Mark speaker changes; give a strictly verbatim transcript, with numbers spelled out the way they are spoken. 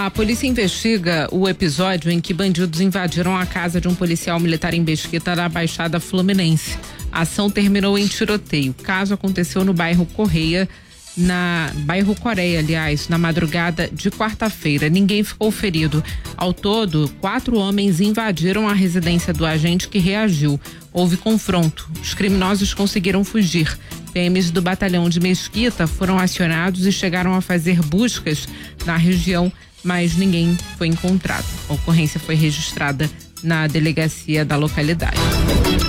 Speaker 1: A polícia investiga o episódio em que bandidos invadiram a casa de um policial militar em Mesquita, na Baixada Fluminense. A ação terminou em tiroteio. O caso aconteceu no bairro Correia, na bairro Coreia, aliás, na madrugada de quarta-feira. Ninguém ficou ferido. Ao todo, quatro homens invadiram a residência do agente, que reagiu. Houve confronto. Os criminosos conseguiram fugir. P Ms do batalhão de Mesquita foram acionados e chegaram a fazer buscas na região, mas ninguém foi encontrado. A ocorrência foi registrada na delegacia da localidade.